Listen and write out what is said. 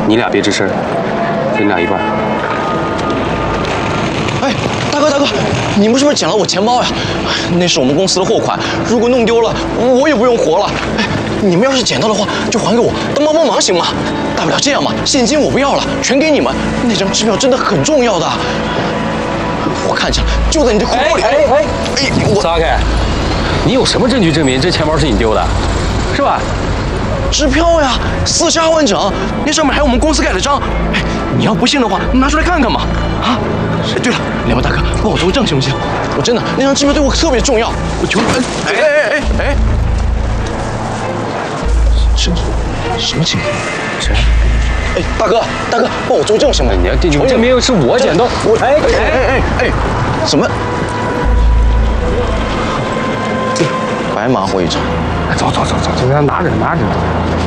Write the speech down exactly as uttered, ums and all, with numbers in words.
你俩别吱声，分你俩一半。 哎，大哥大哥，你们是不是捡了我钱包呀？那是我们公司的货款，如果弄丢了，我也不用活了。哎，你们要是捡到的话，就还给我，当帮帮忙行吗？大不了这样嘛，现金我不要了，全给你们。那张支票真的很重要的，我看见了，就在你的裤包里。哎哎哎，我撒开！你有什么证据证明这钱包是你丢的，是吧？ 支票呀，四十二万整，那上面还有我们公司盖的章。哎，你要不信的话，拿出来看看嘛。啊，哎，对了，两位大哥，帮我作证行不行？我真的那张支票对我特别重要，我求你。哎哎哎哎哎，什么什么情况？谁？哎，大哥大哥，帮我作证行吗？ 你要这就证明是我捡到。 我哎哎哎哎哎，怎么？白忙活一场。 走走走走走，拿着拿着。